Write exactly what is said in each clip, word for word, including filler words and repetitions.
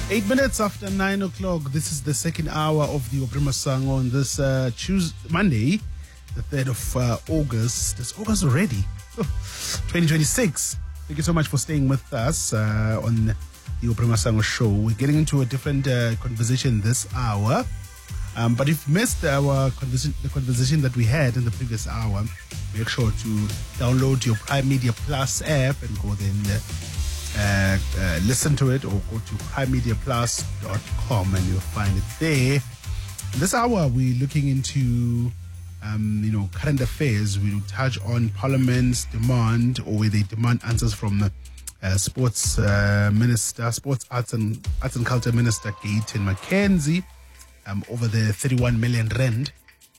Eight minutes after nine o'clock. This is the second hour of the Oprima Song on this uh, Tuesday, Monday, the third of uh, August. It's August already, twenty twenty-six. Thank you so much for staying with us uh, on the Oprima Song show. We're getting into a different uh, conversation this hour. Um, but if you missed our conversation, the conversation that we had in the previous hour, make sure to download your Prime Media Plus app and go then uh, uh, uh, listen to it, or go to prime media plus dot com and you'll find it there. This hour, we're looking into um, you know, current affairs. We'll touch on Parliament's demand, or where they demand answers from the uh, Sports uh, Minister, Sports Arts and Arts and Culture Minister Gayton McKenzie. Um, over the thirty-one million rand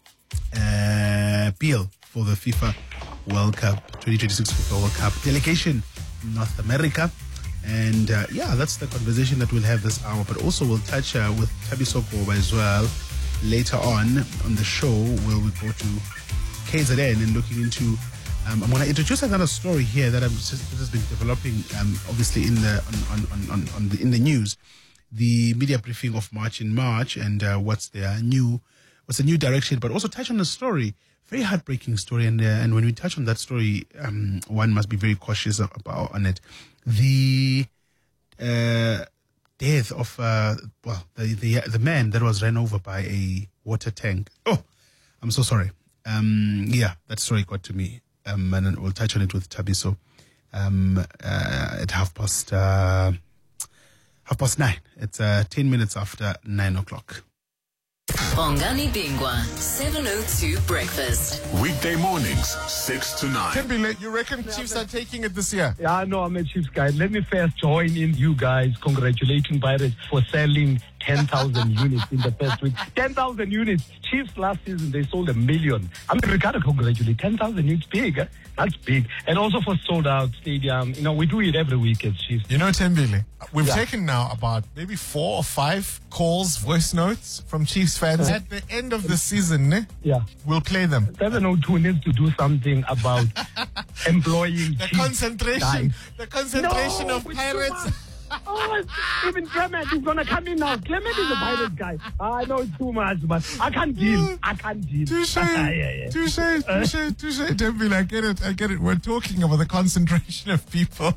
uh, bill for the FIFA World Cup, twenty twenty-six FIFA World Cup delegation in North America. And uh, yeah, that's the conversation that we'll have this hour. But also we'll touch uh, with Thabiso Goba as well later on on the show, where we go to K Z N and looking into, um, I'm going to introduce another story here that, I'm just, that has been developing um, obviously in the, on, on, on, on the, in the news. The media briefing of March in March, and uh, what's their new, what's the new direction, but also touch on the story, very heartbreaking story. And uh, and when we touch on that story, um, one must be very cautious about on it. The uh, death of uh, well, the, the the man that was ran over by a water tank. Oh, I'm so sorry. Um, yeah, that story got to me. Um, and we'll touch on it with Thabiso um, uh, at half past. Uh, Half past nine. It's uh, ten minutes after nine o'clock. Bongani Bingwa, seven oh two Breakfast. Weekday mornings, six to nine. Tembile, you reckon Chiefs are taking it this year? Yeah, no, I'm a Chiefs guy. Let me first join in you guys congratulating Pirates for selling ten thousand units in the first week. ten thousand units. Chiefs last season, they sold a million. I mean, we gotta congratulate. ten thousand units, big. Eh? That's big. And also for sold out stadium. You know, we do it every week as Chiefs. You know, Tembile, we've Yeah. taken now about maybe four or five calls, voice notes from Chiefs fans. At the end of the season, eh, Yeah. we'll play them. seven oh two needs to do something about employing The Chiefs concentration, guys. the concentration No, of it's Pirates. too much. Oh, even Clement is gonna come in now. Clement is a Pirates guy. I know it's too much, but I can't deal. I can't deal. Touche, yeah, yeah. touche, touche, touche, Tembile, I get it, I get it. We're talking about the concentration of people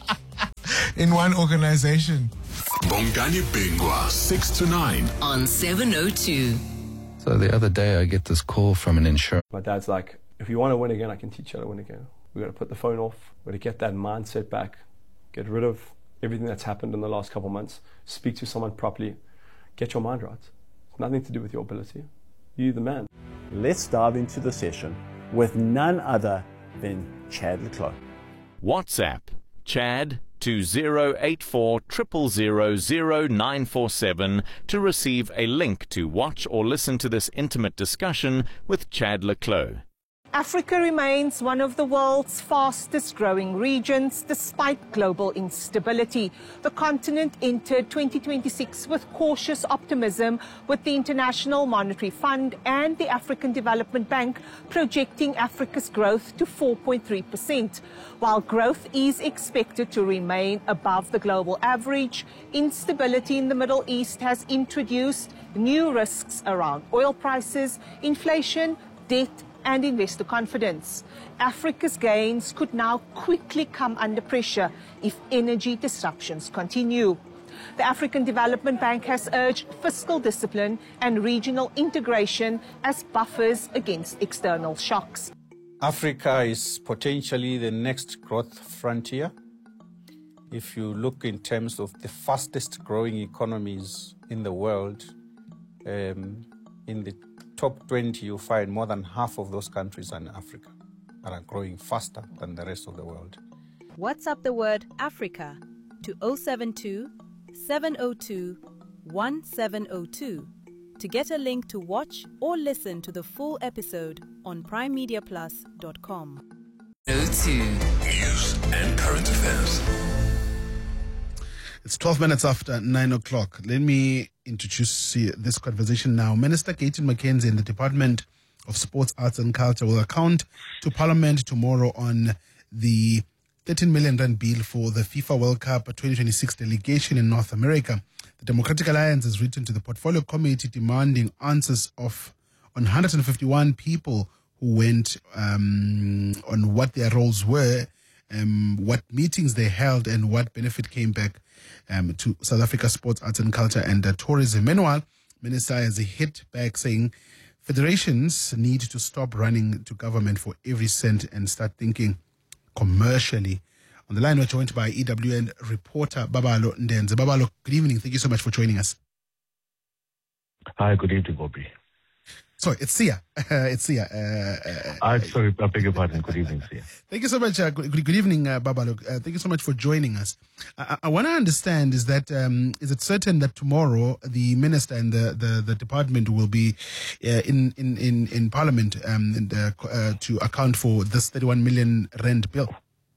in one organization. Bongani Bingwa, six to nine. On seven oh two. So the other day I get this call from an insurance. My dad's like, if you want to win again, I can teach you how to win again. We've got to put the phone off. We've got to get that mindset back. Get rid of everything that's happened in the last couple of months. Speak to someone properly. Get your mind right. It's nothing to do with your ability. You're the man. Let's dive into the session with none other than Chad le Clos. WhatsApp Chad to zero eight four zero zero zero zero nine four seven to receive a link to watch or listen to this intimate discussion with Chad le Clos. Africa remains one of the world's fastest growing regions despite global instability. The continent entered twenty twenty-six with cautious optimism, with the International Monetary Fund and the African Development Bank projecting Africa's growth to four point three percent. While growth is expected to remain above the global average, instability in the Middle East has introduced new risks around oil prices, inflation, debt, and investor confidence. Africa's gains could now quickly come under pressure if energy disruptions continue. The African Development Bank has urged fiscal discipline and regional integration as buffers against external shocks. Africa is potentially the next growth frontier. If you look in terms of the fastest growing economies in the world, um, in the top twenty, you find more than half of those countries are in Africa and are growing faster than the rest of the world. WhatsApp the word Africa to oh seven two, seven oh two, one seven oh two to get a link to watch or listen to the full episode on prime media plus dot com. oh two. News and current affairs. It's twelve minutes after nine o'clock. Let me introduce this conversation now. Minister Gayton McKenzie in the Department of Sports, Arts and Culture will account to Parliament tomorrow on the thirteen million rand bill for the FIFA World Cup twenty twenty-six delegation in North America. The Democratic Alliance has written to the Portfolio Committee demanding answers of on one hundred fifty-one people who went um, on what their roles were, um, what meetings they held, and what benefit came back um, to South Africa Sports, Arts and Culture and uh, Tourism. Meanwhile, Minister has hit back saying federations need to stop running to government for every cent and start thinking commercially. On the line, we're joined by E W N reporter Babalo Ndenze. Babalo, good evening. Thank you so much for joining us. Hi, good evening, Bobby. Sorry, it's Sia. Uh, it's Sia. Uh, uh, uh, sorry, I beg your pardon. Good evening, Sia. Thank you so much. Uh, good, good evening, uh, Babalo. Uh, thank you so much for joining us. I, I want to understand, is that um, is it certain that tomorrow the minister and the, the, the department will be uh, in, in, in, in Parliament um, and, uh, uh, to account for this thirty-one million rand bill?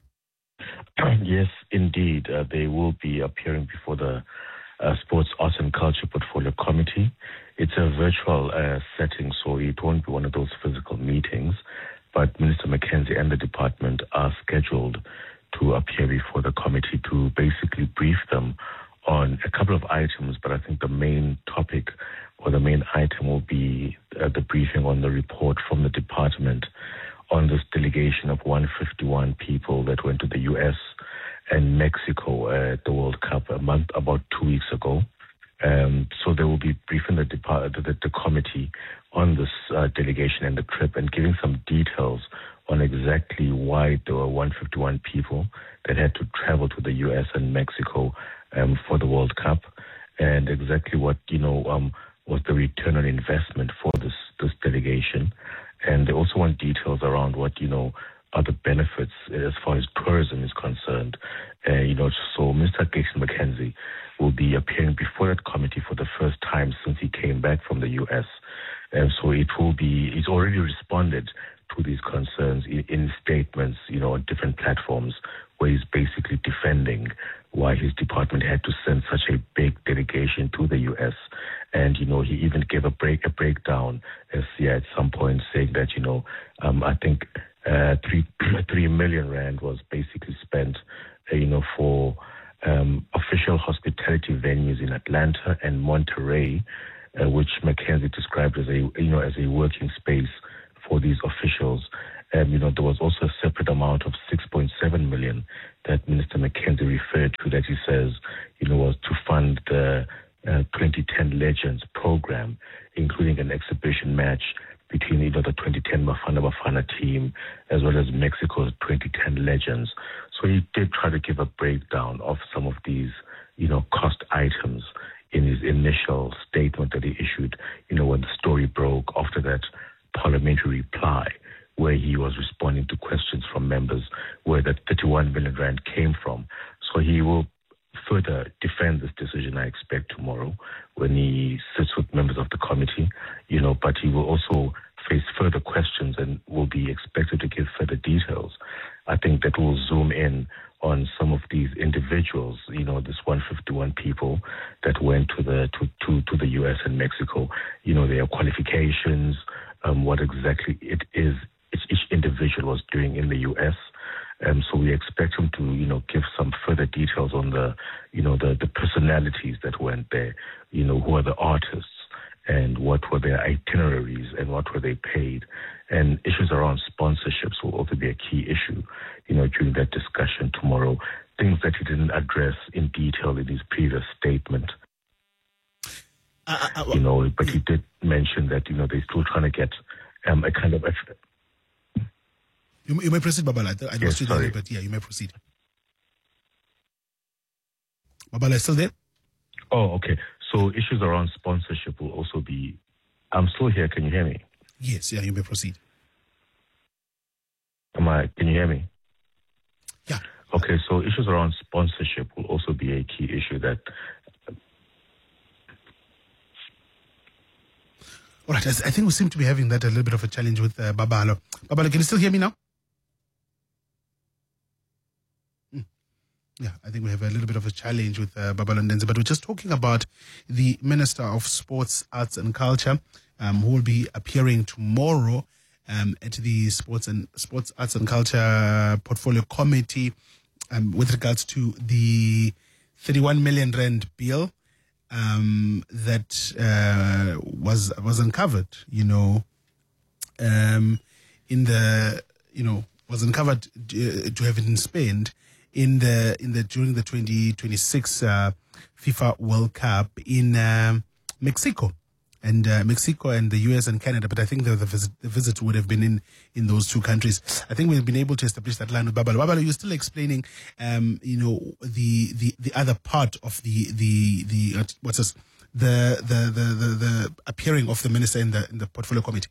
Yes, indeed. Uh, they will be appearing before the uh, Sports, Arts and Culture Portfolio Committee. It's a virtual uh, setting, so it won't be one of those physical meetings. But Minister McKenzie and the department are scheduled to appear before the committee to basically brief them on a couple of items. But I think the main topic or the main item will be uh, the briefing on the report from the department on this delegation of one hundred fifty-one people that went to the U S and Mexico uh, at the World Cup a month, about two weeks ago. Um, so they will be briefing the, depart- the, the committee on this uh, delegation and the trip and giving some details on exactly why there were one hundred fifty-one people that had to travel to the U S and Mexico um, for the World Cup, and exactly what, you know, um, was the return on investment for this, this delegation. And they also want details around what, you know, are the benefits as far as tourism is concerned. Uh, you know, so Mister Gason McKenzie will be appearing before that committee for the first time since he came back from the U S. And so it will be, he's already responded to these concerns in, in statements, you know, on different platforms where he's basically defending why his department had to send such a big delegation to the U S. And, you know, he even gave a break a breakdown as yeah, at some point saying that, you know, um, I think uh, three, three million rand was basically spent, uh, you know, for um, official hospitality venues in Atlanta and Monterey, uh, which McKenzie described as a, you know, as a working space for these officials. Um, you know, there was also a separate amount of six point seven million that Minister McKenzie referred to that he says, you know, was to fund the uh, twenty ten Legends program, including an exhibition match between, you know, the twenty ten Bafana Bafana team as well as Mexico's twenty ten Legends. So he did try to give a breakdown of some of these, you know, cost items in his initial statement that he issued, you know, when the story broke after that parliamentary reply, where he was responding to questions from members where that thirty-one million rand came from. So he will further defend this decision, I expect, tomorrow when he sits with members of the committee, you know, but he will also face further questions and will be expected to give further details. I think that will zoom in on some of these individuals, you know, this one hundred fifty-one people that went to the to, to, to the U S and Mexico, you know, their qualifications, um, what exactly it is each individual was doing in the U S. Um, so we expect him to, you know, give some further details on the, you know, the, the personalities that went there, you know, who are the artists and what were their itineraries and what were they paid. And issues around sponsorships will also be a key issue, you know, during that discussion tomorrow, things that he didn't address in detail in his previous statement. Uh, uh, well, you know, but he did mention that, you know, they're still trying to get um, a kind of... A, You, you may proceed, Babala. I lost yes, you there, but yeah, you may proceed. Babala, still there? Oh, okay. So issues around sponsorship will also be... I'm still here. Can you hear me? Yes, yeah, you may proceed. Am I? Can you hear me? Yeah. Okay, so issues around sponsorship will also be a key issue that... All right, I think we seem to be having that a little bit of a challenge with uh, Babalo. Babalo, can you still hear me now? Mm. Yeah, I think we have a little bit of a challenge with uh, Babalo Ndenze, but we're just talking about the Minister of Sports, Arts and Culture, um, who will be appearing tomorrow um, at the Sports and Sports, Arts and Culture Portfolio Committee um, with regards to the thirty-one million rand bill. um, that uh, was was uncovered, you know, um, in the you know was uncovered uh, to have been spent in the in the during the twenty twenty-six uh, FIFA World Cup in um, Mexico. And uh, Mexico and the U S and Canada, but I think the, the, visit, the visit would have been in, in those two countries. I think we've been able to establish that line with Babalo. Babalo, you're still explaining, um, you know, the, the, the other part of the the the uh, what's this, the, the the the the appearing of the minister in the in the portfolio committee.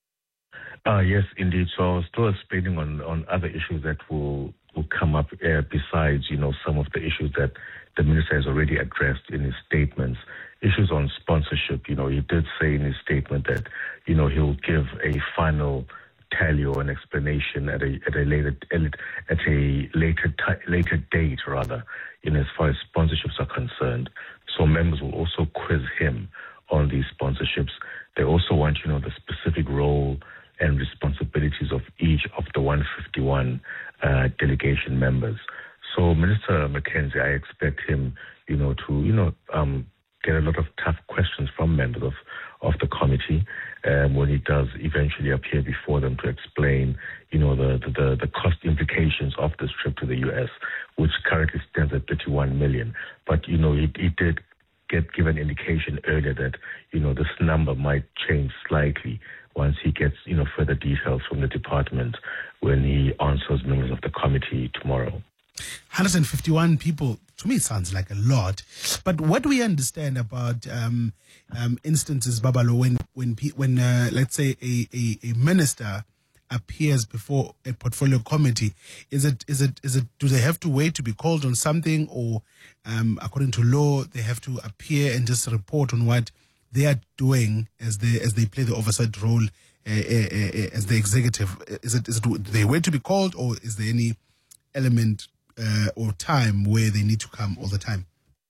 Uh, yes, indeed. So I was still explaining on on other issues that will will come up uh, besides, you know, some of the issues that the minister has already addressed in his statements. Issues on sponsorship, you know, he did say in his statement that, you know, he'll give a final tally or an explanation at a at a later at a later t- later date, rather, you know, as far as sponsorships are concerned. So members will also quiz him on these sponsorships. They also want, you know, the specific role and responsibilities of each of the one hundred fifty-one uh, delegation members. So Minister Mackenzie, I expect him, you know, to, you know, um, get a lot of tough questions from members of, of the committee um, when he does eventually appear before them to explain, you know, the, the, the cost implications of this trip to the U S, which currently stands at thirty-one million. But, you know, he, he did get give an indication earlier that, you know, this number might change slightly once he gets, you know, further details from the department when he answers members of the committee tomorrow. one hundred fifty-one people, to me, it sounds like a lot. But what do we understand about um, um, instances, Babalo, when, when, when uh, let's say, a, a, a minister appears before a portfolio committee? Is it, is it, is it, do they have to wait to be called on something, or um, according to law, they have to appear and just report on what they are doing as they as they play the oversight role uh, uh, uh, as the executive? Is it, is it, do they wait to be called, or is there any element Uh, or time where they need to come all the time?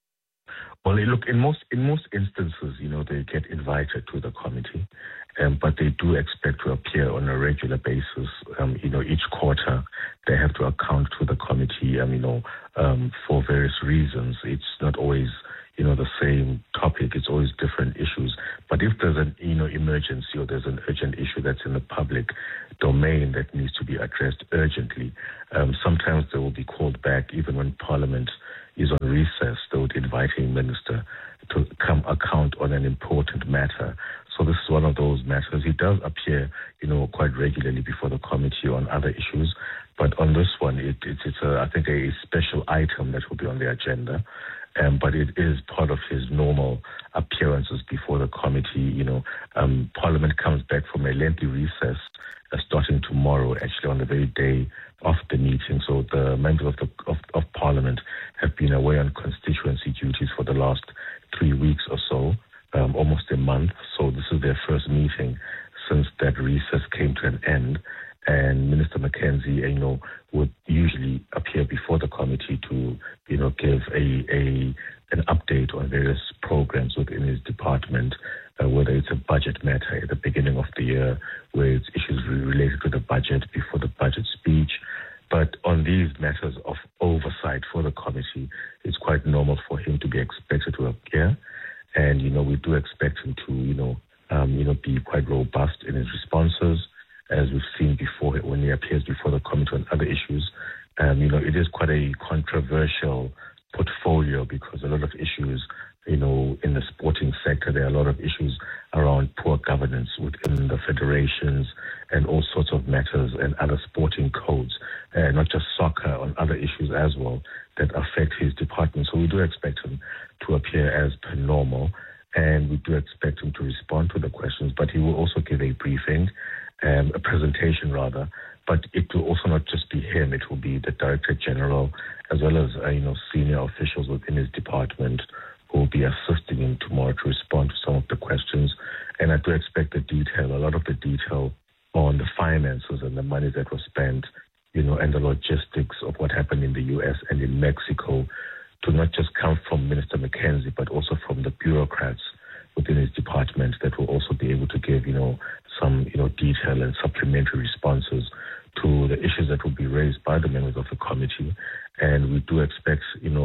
Well, look, in most in most instances, you know, they get invited to the committee, um, but they do expect to appear on a regular basis. Um, you know, each quarter they have to account to the committee, um, you know, um, for various reasons. It's not always, you know, the same topic. It's always different issues. But if there's an, you know, emergency or there's an urgent issue that's in the public domain that needs to be addressed urgently, um, sometimes they will be called back. Even when Parliament is on recess, they would invite a minister to come account on an important matter. So this is one of those matters. He does appear, you know, quite regularly before the committee on other issues. But on this one, it, it, it's, a, I think, a special item that will be on the agenda. Um, but it is part of his normal appearances before the committee. You know, um, Parliament comes back from a lengthy recess uh, starting tomorrow, actually on the very day of the meeting. So the members of, the, of, of Parliament have been away on constituency duties for the last three weeks or so, um, almost a month. So this is their first meeting since that recess came to an end. And Minister Mackenzie, you know, would usually appear before the committee to, you know, give a, a an update on various programs within his department, uh, whether it's a budget matter at the beginning of the year, where it's issues related to the budget before the budget speech. But on these matters of oversight for the committee, it's quite normal for him to be expected to appear. And, you know, we do expect him to, you know, um, you know, be quite robust in his responses, as we've seen before when he appears before the committee on other issues. Um, you know, it is quite a controversial portfolio because a lot of issues, you know, in the sporting sector, there are a lot of issues around poor governance within the federations and all sorts of matters and other sporting codes, uh, not just soccer, on other issues as well that affect his department. So we do expect him to appear as per normal, and we do expect him to respond to the questions, but he will also give a briefing, um, a presentation rather, but it will also not just be him, it will be the Director General as well as, uh, you know, senior officials within his department who will be assisting him tomorrow to respond to some of the questions. And I do expect the detail, a lot of the detail on the finances and the money that was spent, you know, and the logistics of what happened in the U S and in Mexico to not just come from Minister Mackenzie, but also from the bureaucrats within his department that will also be able to give, you know, some, you know, detail and supplementary responses to the issues that will be raised by the members of the committee. And we do expect, you know,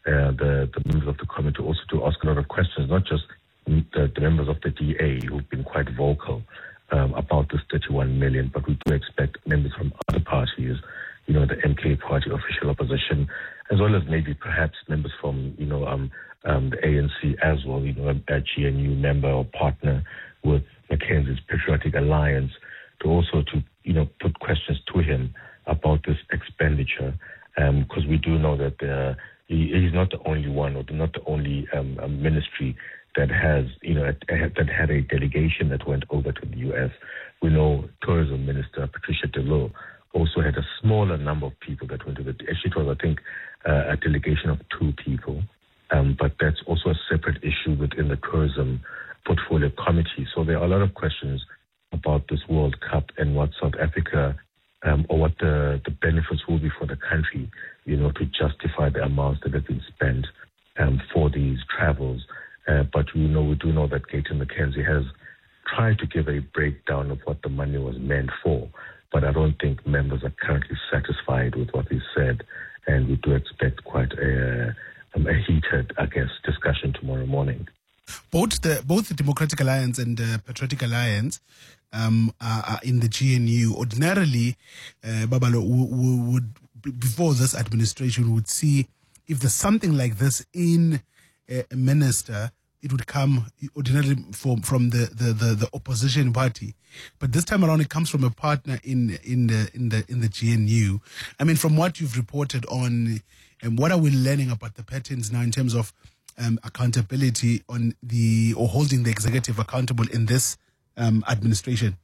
uh, the, the members of the committee also to ask a lot of questions, not just the, the members of the D A who've been quite vocal um, about this thirty-one million, but we do expect members from other parties, you know, the M K party, official opposition, as well as maybe perhaps members from, you know, um, um, the A N C as well, you know, a, a G N U member or partner with Mackenzie's Patriotic Alliance, to also to, you know, put questions to him about this expenditure, because um, we do know that uh, he, he's not the only one, or not the only um, ministry that has, you know, that had a delegation that went over to the U S. We know Tourism Minister Patricia de Lille also had a smaller number of people that went to the, actually it was, I think, uh, a delegation of two people, um, but that's also a separate issue within the Tourism Portfolio Committee. So there are a lot of questions about this World Cup and what South Africa, um, or what the, the benefits will be for the country, you know, to justify the amounts that have been spent um, for these travels. Uh, but we know we do know that Gayton McKenzie has tried to give a breakdown of what the money was meant for, but I don't think members are currently satisfied with what he said, and we do expect quite a, um, a heated, I guess, discussion tomorrow morning. Both the both the Democratic Alliance and the Patriotic Alliance um, are, are in the G N U. Ordinarily, uh, Babalo would, would before this administration would see if there's something like this in a minister, it would come ordinarily from from the, the, the, the opposition party, but this time around it comes from a partner in in the in the in the G N U. I mean, from what you've reported on, and what are we learning about the patterns now in terms of um, accountability on the or holding the executive accountable in this um, administration?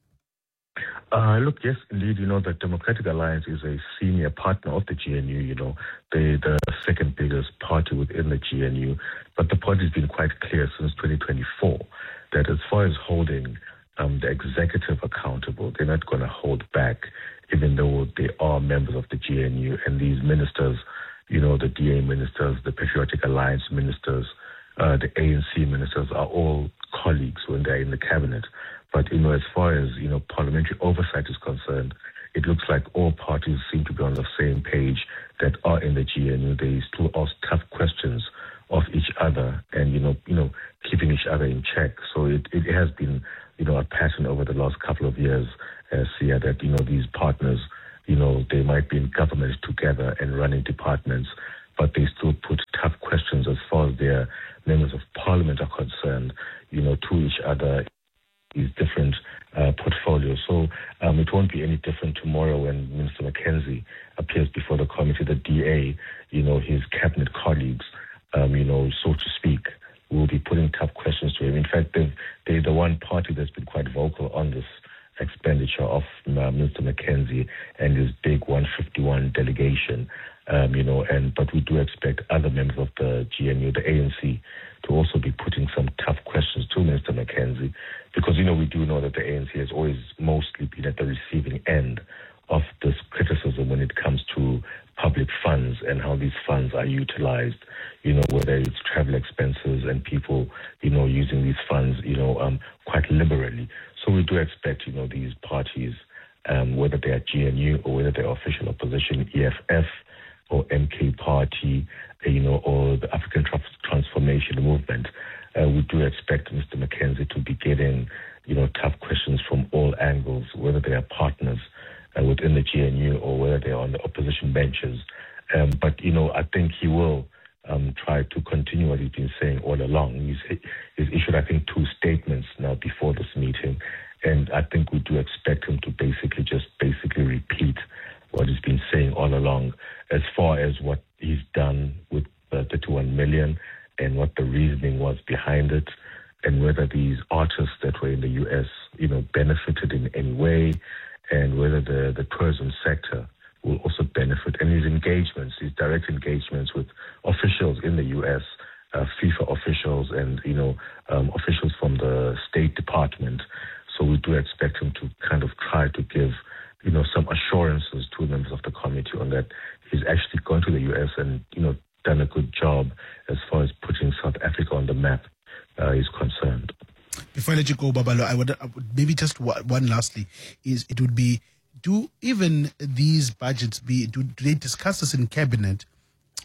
Uh, look, yes, indeed, you know, the Democratic Alliance is a senior partner of the G N U, you know, they the second biggest party within the G N U. But the party's been quite clear since twenty twenty-four that as far as holding um, the executive accountable, they're not going to hold back, even though they are members of the G N U. And these ministers, you know, the D A ministers, the Patriotic Alliance ministers, uh, the A N C ministers are all colleagues when they're in the cabinet. But, you know, as far as, you know, parliamentary oversight is concerned, it looks like all parties seem to be on the same page that are in the G N U. They still ask tough questions of each other and, you know, you know, keeping each other in check. So it, it has been, you know, a pattern over the last couple of years, uh, Sia, that, you know, these partners, you know, they might be in government together and running departments, but they still put tough questions as far as their members of parliament are concerned, you know, to each other, these different uh, portfolios. So um, it won't be any different tomorrow when Minister Mackenzie appears before the committee. The D A, you know, his cabinet colleagues, um, you know, so to speak, will be putting tough questions to him. In fact, they've, they're the one party that's been quite vocal on this expenditure of uh, Minister Mackenzie and his big one fifty-one delegation, um, you know, and but we do expect other members of the G N U, the A N C, to also be putting some tough questions to Minister Mackenzie, because, you know, we do know that the A N C has always mostly been at the receiving end of this criticism when it comes to public funds and how these funds are utilized, you know, whether it's travel expenses and people, you know, using these funds, you know, um, quite liberally. So we do expect, you know, these parties, um, whether they are G N U or whether they are official opposition, E F F or M K Party, you know, or the African Transformation Movement, uh, we do expect Mister Mackenzie to be getting, you know, tough questions from all angles, whether they are partners uh, within the G N U or whether they are on the opposition benches. Um, but, you know, I think he will um, try to continue what he's been saying all along. He's, he's issued, I think, two statements now before this meeting, and I think we do expect him to basically just basically repeat what he's been saying all along as far as what he's done with the thirty-one million and what the reasoning was behind it, and whether these artists that were in the U S, you know, benefited in any way, and whether the, the tourism sector will also benefit, and his engagements, his direct engagements with officials in the U S, uh, FIFA officials and, you know, um, officials from the State Department. So we do expect him to kind of try to give, you know, some assurances to members of the committee on that he's actually gone to the U S and, you know, done a good job as far as putting South Africa on the map uh, is concerned. Before I let you go, Babalo, I would, I would maybe just one, one lastly, is it would be, do even these budgets be, do, do they discuss this in cabinet,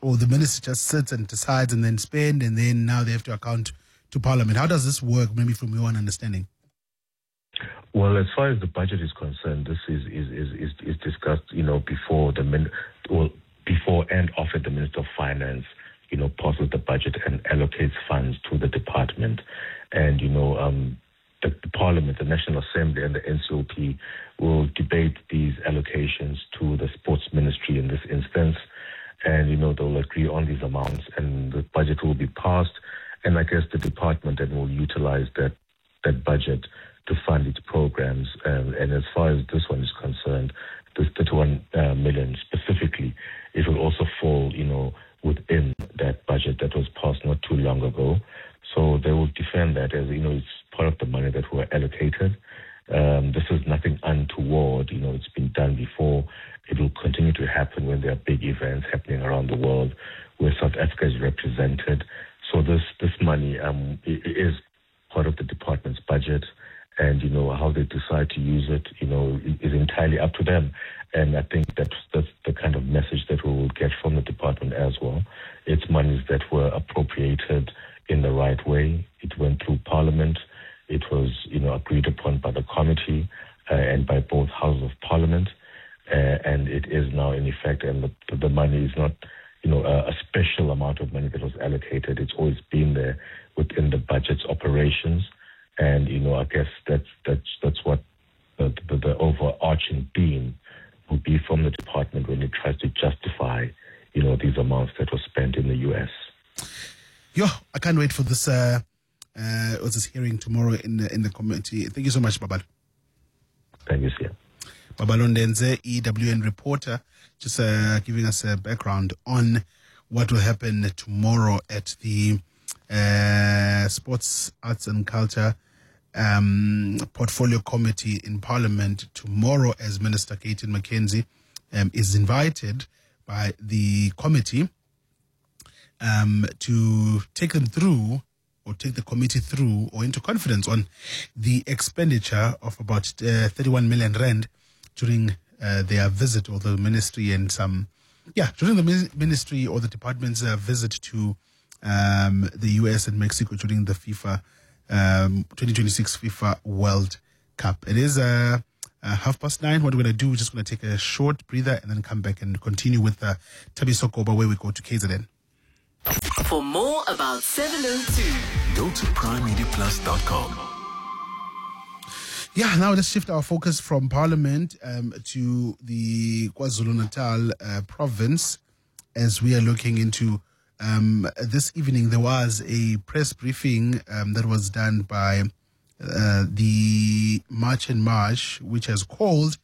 or the minister just sits and decides and then spend, and then now they have to account to Parliament? How does this work, maybe from your own understanding? Well, as far as the budget is concerned, this is is is is, is discussed, you know, before the min, well, before and after the Minister of Finance, you know, passes the budget and allocates funds to the department, and you know, um, the, the Parliament, the National Assembly, and the N C O P will debate these allocations to the Sports Ministry in this instance, and you know, they'll agree on these amounts, and the budget will be passed, and I guess the department then will utilize that that budget to fund its programs. Um, and as far as this one is concerned, this thirty-one uh, million specifically, it will also fall, you know, within that budget that was passed not too long ago. So they will defend that as, you know, it's part of the money that were allocated. Um, this is nothing untoward. You know, it's been done before. It will continue to happen when there are big events happening around the world where South Africa is represented. So this, this money um, is part of the department's budget. And, you know, how they decide to use it, you know, is entirely up to them. And I think that's, that's the kind of message that we will get from the department as well. It's monies that were appropriated in the right way. It went through Parliament. It was, you know, agreed upon by the committee uh, and by both houses of Parliament. Uh, and it is now in effect, and the, the money is not, you know, a, a special amount of money that was allocated. It's always been there within the budget's operations. And, you know, I guess that's that's that's what the, the, the overarching theme would be from the department when it tries to justify, you know, these amounts that were spent in the U S. Yo, I can't wait for this uh, uh, this hearing tomorrow in the, in the committee. Thank you so much, Babal. Thank you, Sia. Babalo Ndenze, E W N reporter, just uh, giving us a background on what will happen tomorrow at the uh, Sports, Arts and Culture um, Portfolio Committee in Parliament tomorrow, as Minister Kayton McKenzie um, is invited by the committee um, to take them through or take the committee through or into confidence on the expenditure of about uh, thirty-one million rand during uh, their visit, or the ministry and some, yeah, during the ministry or the department's uh, visit to um, the U S and Mexico during the FIFA um, twenty twenty-six FIFA World Cup. It is uh, uh, half past nine. What we're going to do, we're just going to take a short breather and then come back and continue with uh, Thabiso Koba, where we go to K Z N. For more about seven oh two, go to prime media plus dot com. Yeah, now let's shift our focus from Parliament um, to the KwaZulu-Natal uh, province, as we are looking into um, this evening. There was a press briefing um, that was done by uh, the March and March, which has called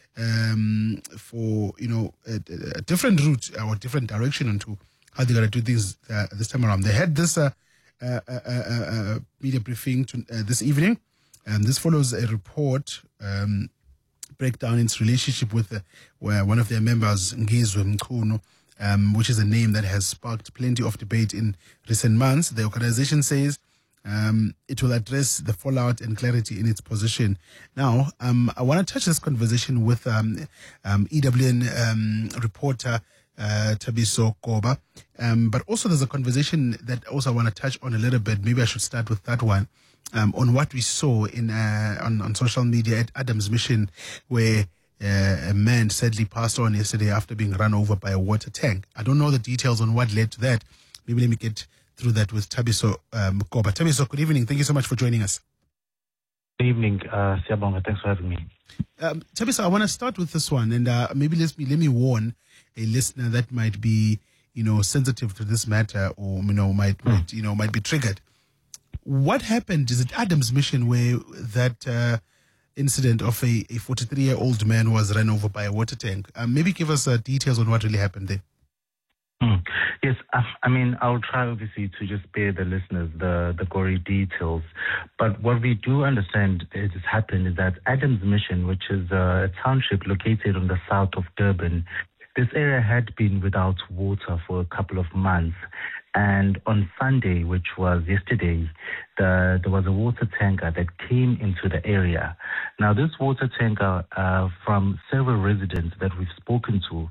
um, for, you know, a, a different route or different direction into how they're going to do things uh, this time around. They had this uh, uh, uh, uh, uh, media briefing to, uh, this evening. And this follows a report um, breakdown its relationship with uh, where one of their members, Ngizwe Mkhuno, um, which is a name that has sparked plenty of debate in recent months. The organization says um, it will address the fallout and clarity in its position. Now, um, I want to touch this conversation with um, um, E W N um, reporter uh, Thabiso Koba, um, but also there's a conversation that also I want to touch on a little bit. Maybe I should start with that one. Um, on what we saw in uh, on, on social media at Adams Mission, where uh, a man sadly passed on yesterday after being run over by a water tank. I don't know the details on what led to that. Maybe let me get through that with Thabiso um, Koba. Thabiso, good evening. Thank you so much for joining us. Good evening, uh, Siyabonga. Thanks for having me. Um, Thabiso, I want to start with this one, and uh, maybe let me let me warn a listener that might be, you know, sensitive to this matter, or you know, might, mm. might you know might be triggered. What happened? Is it Adams Mission where that uh, incident of a forty-three-year-old man was run over by a water tank? Uh, maybe give us uh, details on what really happened there. Mm. Yes, I, I mean, I'll try obviously to just spare the listeners the, the gory details. But what we do understand is has happened is that Adams Mission, which is a township located on the south of Durban, this area had been without water for a couple of months. And on Sunday, which was yesterday, the, there was a water tanker that came into the area. Now, this water tanker, uh, from several residents that we've spoken to,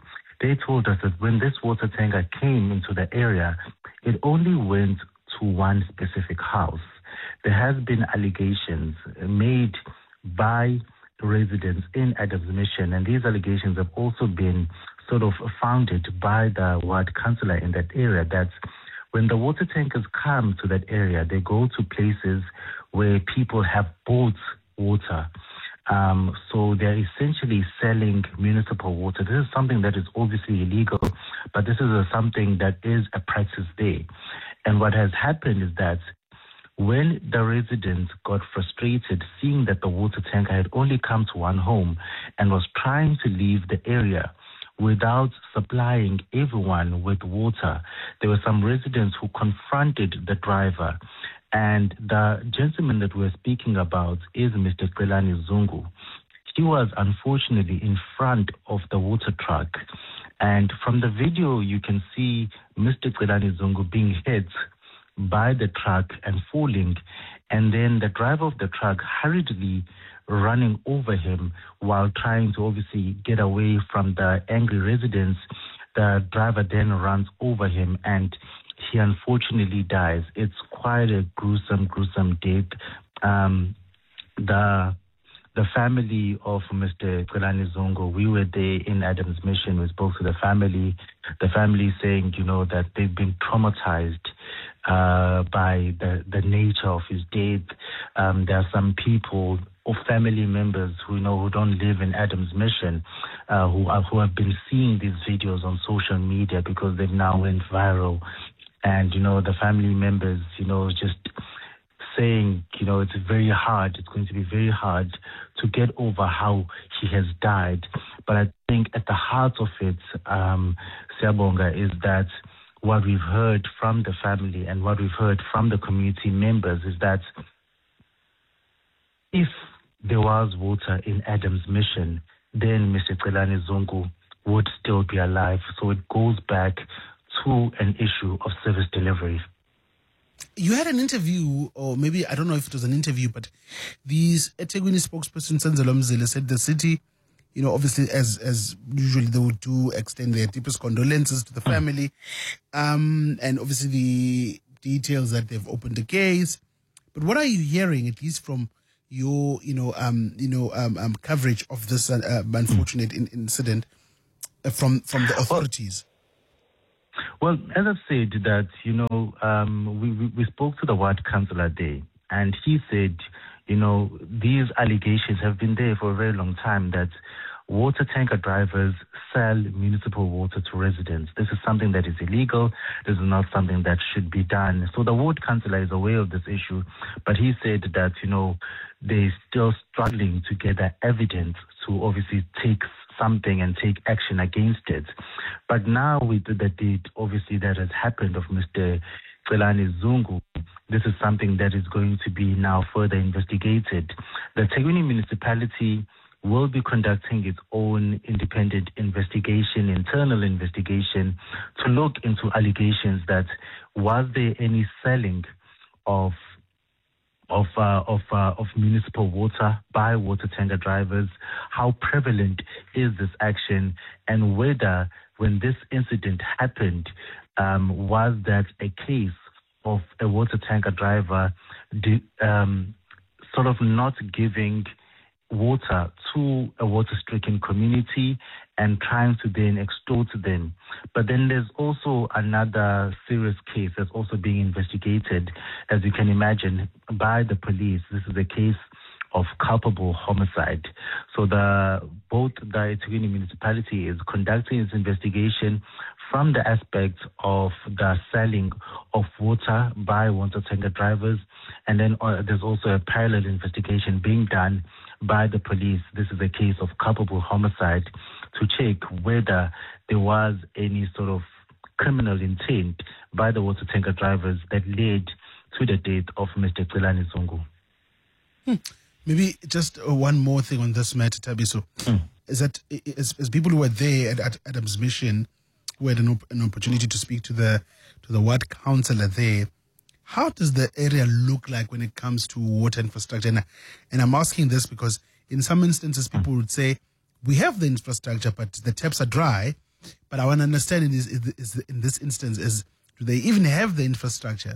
they told us that when this water tanker came into the area, it only went to one specific house. There has been allegations made by residents in Adams Mission, and these allegations have also been sort of founded by the ward councillor in that area, that when the water tankers come to that area, they go to places where people have bought water. Um, so they're essentially selling municipal water. This is something that is obviously illegal, but this is a, something that is a practice there. And what has happened is that when the residents got frustrated seeing that the water tanker had only come to one home and was trying to leave the area without supplying everyone with water, there were some residents who confronted the driver. And the gentleman that we're speaking about is Mister Qelani Zungu. He was unfortunately in front of the water truck. And from the video, you can see Mister Qelani Zungu being hit by the truck and falling. And then the driver of the truck hurriedly running over him while trying to obviously get away from the angry residents. The driver then runs over him and he unfortunately dies. It's quite a gruesome, gruesome death. Um, the the family of Mister Qelani Zungu, we were there in Adams Mission. We spoke to the family. The family saying, you know, that they've been traumatized uh, by the, the nature of his death. Um, there are some people or family members who, you know, who don't live in Adams Mission, uh, who are, who have been seeing these videos on social media because they've now went viral. And, you know, the family members, you know, just saying, you know, it's very hard, it's going to be very hard to get over how he has died. But I think at the heart of it, um, Siyabonga, is that what we've heard from the family and what we've heard from the community members is that if there was water in Adams Mission, then Mister Qelani Zungu would still be alive. So it goes back to an issue of service delivery. You had an interview, or maybe, I don't know if it was an interview, but these eThekwini spokesperson Senzelo Mzila said the city, you know, obviously as as usually they would do, extend their deepest condolences to the family, um, and obviously the details that they've opened the case. But what are you hearing, at least from your, you know, um, you know, um, um coverage of this uh, unfortunate in- incident uh, from from the authorities? Well, as I've said, that, you know, um, we, we, we spoke to the ward councillor there, and he said, you know, these allegations have been there for a very long time, that water tanker drivers sell municipal water to residents. This is something that is illegal. This is not something that should be done. So the ward councillor is aware of this issue, but he said that, you know, they're still struggling to get the evidence to obviously take something and take action against it. But now with the deed, obviously, that has happened of Mister Qelani Zungu, this is something that is going to be now further investigated. The eThekwini municipality will be conducting its own independent investigation, internal investigation, to look into allegations that was there any selling of of uh, of uh, of municipal water by water tanker drivers, how prevalent is this action, and whether when this incident happened, um, was that a case of a water tanker driver de- um, sort of not giving water to a water-stricken community and trying to then extort them. But then there's also another serious case that's also being investigated, as you can imagine, by the police. This is a case of culpable homicide. So the both the eThekwini municipality is conducting its investigation from the aspect of the selling of water by water tanker drivers, and then uh, there's also a parallel investigation being done by the police. This is a case of culpable homicide to check whether there was any sort of criminal intent by the water tanker drivers that led to the death of Mister Qelani Zungu. Hmm. Maybe just uh, one more thing on this matter, Tabiso, mm. is that as, as people who were there at, at Adams Mission, who had an, op- an opportunity to speak to the to the ward councillor there, how does the area look like when it comes to water infrastructure? And, and I'm asking this because in some instances people would say, we have the infrastructure, but the taps are dry. But I want to understand is, is, is in this instance, is do they even have the infrastructure?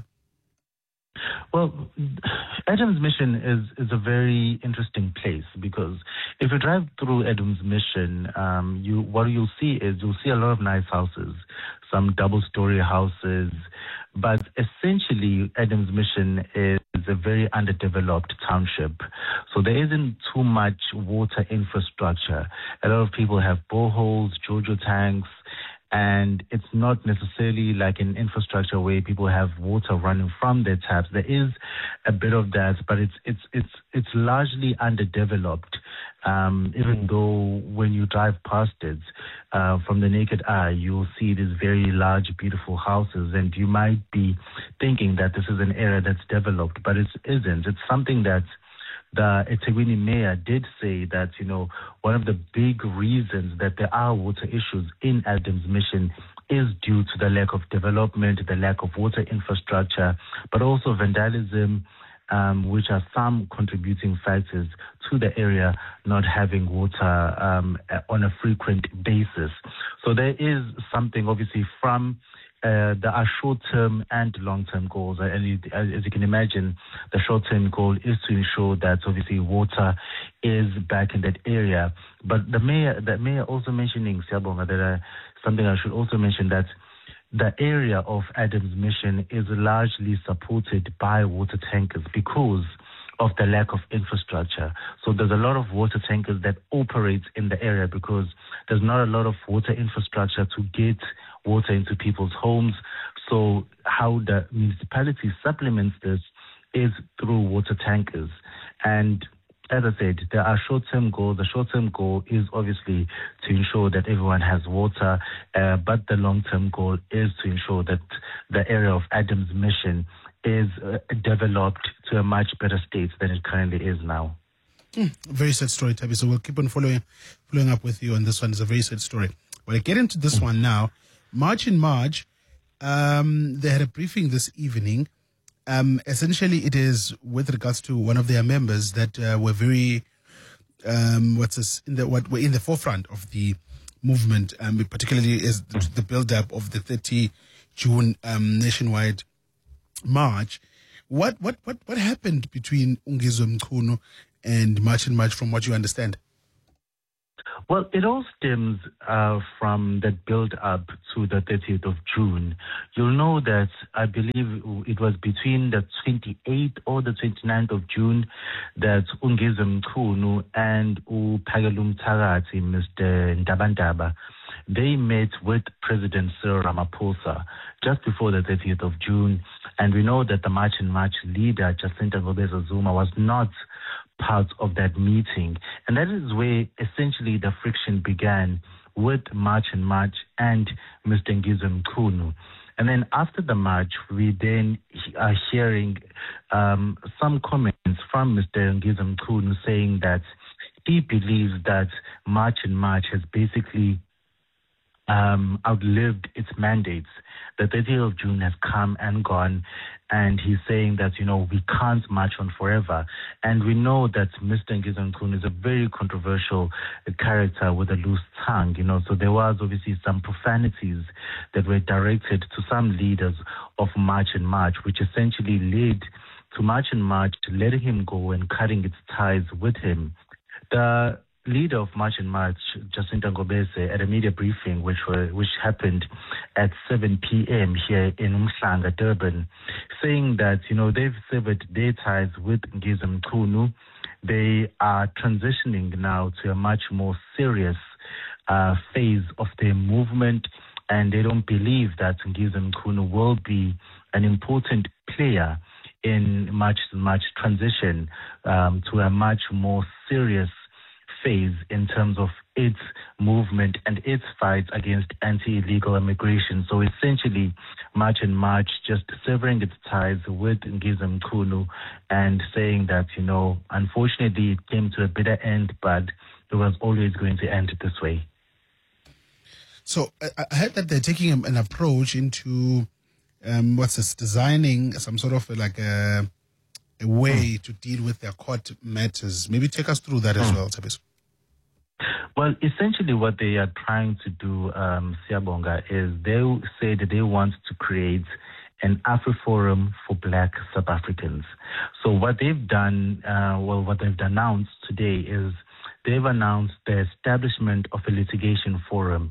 Well, Adams Mission is, is a very interesting place because if you drive through Adams Mission, um, you what you'll see is you'll see a lot of nice houses, some double-story houses, but essentially Adams Mission is a very underdeveloped township. So there isn't too much water infrastructure. A lot of people have boreholes, Jojo tanks, and it's not necessarily like an infrastructure where people have water running from their taps. There is a bit of that, but it's it's it's it's largely underdeveloped. Um, even though when you drive past it, uh, from the naked eye, you'll see these very large, beautiful houses, and you might be thinking that this is an area that's developed, but it isn't. It's something that the eThekwini mayor did say that, you know, one of the big reasons that there are water issues in Adams Mission is due to the lack of development, the lack of water infrastructure, but also vandalism, um, which are some contributing factors to the area not having water um, on a frequent basis. So there is something, obviously, from Uh, there are short-term and long-term goals. And it, as you can imagine, the short-term goal is to ensure that obviously water is back in that area. But the mayor, the mayor also mentioning, Siyabonga, that uh, something I should also mention, that the area of Adams Mission is largely supported by water tankers because of the lack of infrastructure. So there's a lot of water tankers that operate in the area because there's not a lot of water infrastructure to get water into people's homes. So how the municipality supplements this is through water tankers. And as I said, there are short-term goals. The short-term goal is obviously to ensure that everyone has water, uh, but the long-term goal is to ensure that the area of Adams Mission is uh, developed to a much better state than it currently is now. Mm, very sad story, Tabi. So we'll keep on following following up with you on this one. It's a very sad story. Well, I get into this one now. March in March, um, they had a briefing this evening. Um, essentially, it is with regards to one of their members that uh, were very, um, what's this, in the what were in the forefront of the movement, um, particularly as the, the build-up of the thirtieth of June um, nationwide march. What what what what happened between Ungizwe Mchunu and March in March, from what you understand? Well, it all stems uh, from that build-up to the thirtieth of June. You'll know that I believe it was between the twenty-eighth or the twenty-ninth of June that Ungizwe Mchunu and uPhakela Mthakathi, Mister Ndabandaba, they met with President Cyril Ramaphosa just before the thirtieth of June. And we know that the March in March leader, Jacinta Ngobeza Zuma, was not part of that meeting. And that is where essentially the friction began with March in March and Mister Ngizwe Mchunu. And then after the march, we then are hearing um, some comments from Mister Ngizwe Mchunu saying that he believes that March in March has basically um, outlived its mandates. The thirtieth of June has come and gone, and he's saying that, you know, we can't march on forever. And we know that Mister Ngizwe Mchunu is a very controversial character with a loose tongue, you know, so there was obviously some profanities that were directed to some leaders of March in March, which essentially led to March in March letting him go and cutting its ties with him. The leader of March in March, Jacinta Ngobese, at a media briefing which were, which happened at seven p.m. here in Umhlanga, Durban, saying that, you know, they've severed their ties with Ngizwe Mchunu. They are transitioning now to a much more serious uh, phase of their movement, and they don't believe that Ngizwe Mchunu will be an important player in March to March transition um, to a much more serious phase in terms of its movement and its fight against anti-illegal immigration. So essentially, March in March just severing its ties with Ngizwe Mchunu and saying that, you know, unfortunately it came to a bitter end, but it was always going to end this way. So I, I heard that they're taking an approach into, um, what's this, designing some sort of like a, a way mm. to deal with their court matters. Maybe take us through that as mm. well, Tabiso. Well, essentially what they are trying to do, um, Siyabonga, is they say that they want to create an AfriForum for Black South Africans. So what they've done, uh, well, what they've announced today is they've announced the establishment of a litigation forum.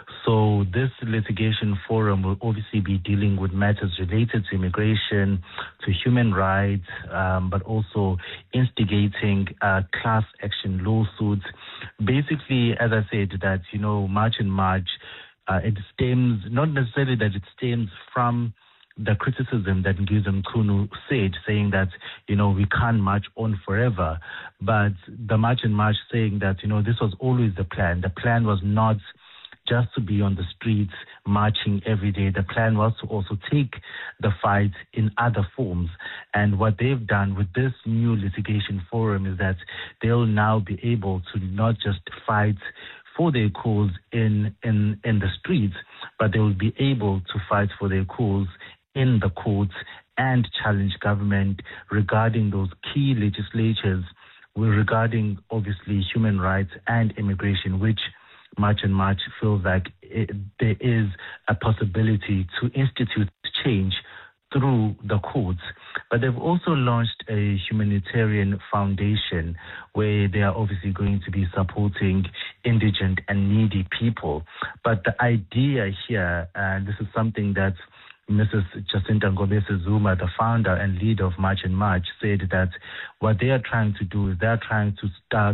So this litigation forum will obviously be dealing with matters related to immigration, to human rights, um, but also instigating uh, class action lawsuits. Basically, as I said, that, you know, March and March, uh, it stems, not necessarily that it stems from the criticism that Ngizam Kunu said, saying that, you know, we can't march on forever, but the March and March saying that, you know, this was always the plan. The plan was not just to be on the streets marching every day. The plan was to also take the fight in other forms. And what they've done with this new litigation forum is that they'll now be able to not just fight for their cause in, in, in the streets, but they will be able to fight for their cause in the courts and challenge government regarding those key legislatures regarding, obviously, human rights and immigration, which March and March feels like it, there is a possibility to institute change through the courts. But they've also launched a humanitarian foundation where they are obviously going to be supporting indigent and needy people. But the idea here, and this is something that Missus Jacinta Ngobese Zuma, the founder and leader of March and March, said that what they are trying to do is they are trying to start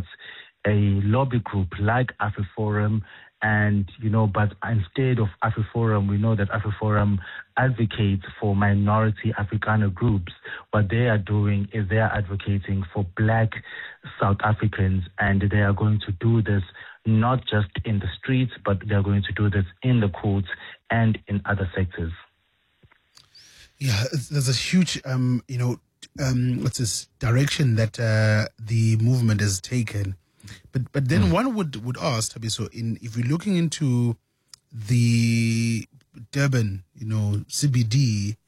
a lobby group like AfriForum, and, you know, but instead of AfriForum, we know that AfriForum advocates for minority Afrikaner groups. What they are doing is they are advocating for Black South Africans, and they are going to do this not just in the streets, but they are going to do this in the courts and in other sectors. Yeah, there's a huge, um, you know, um, what's this direction that uh, the movement has taken. But but then mm. one would, would ask, Thabiso, in if you're looking into the Durban, you know, C B D,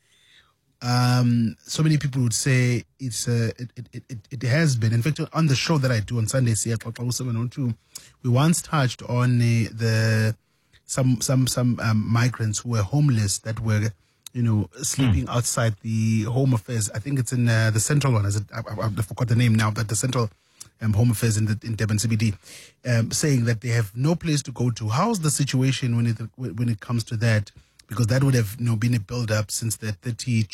um, so many people would say it's uh, it, it, it, it has been. In fact, on the show that I do on Sundays here at seven oh two, we once touched on the, the some some some um, migrants who were homeless that were, you know, sleeping mm. outside the Home Affairs. I think it's in uh, the central one. Is it? I, I, I forgot the name now, but the central um, Home Affairs in the in Durban C B D, um, saying that they have no place to go to. How's the situation when it when it comes to that? Because that would have, you know, been a build up since the thirty